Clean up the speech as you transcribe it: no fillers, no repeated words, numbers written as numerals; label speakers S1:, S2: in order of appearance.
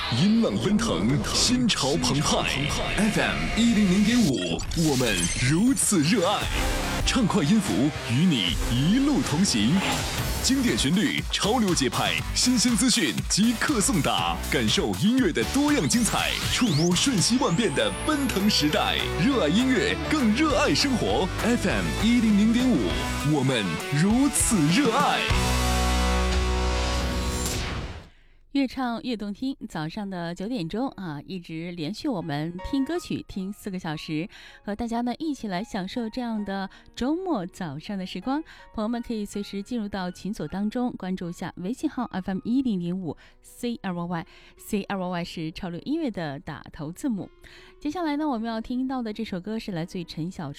S1: 音浪奔腾，心潮澎湃。FM100.5，我们如此热爱。畅快音符与你一路同行，经典旋律，潮流节拍，新鲜资讯即刻送达，感受音乐的多样精彩，触摸瞬息万变的奔腾时代。热爱音乐，更热爱生活。FM100.5，我们如此热爱。
S2: 越唱越动听，早上的9点钟一直连续我们听歌曲听4个小时，和大家呢一起来享受这样的周末早上的时光。朋友们可以随时进入到群组当中，关注一下微信号 FM100.5 CLYY 是潮流音乐的打头字母。接下来呢，我们要听到的这首歌是来自于陈小春